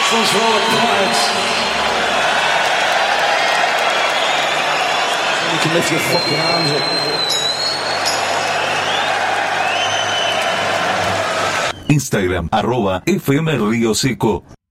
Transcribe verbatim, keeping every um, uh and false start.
One's for all the clients. You can lift your fucking arms up. Instagram, arroba F M Río Seco.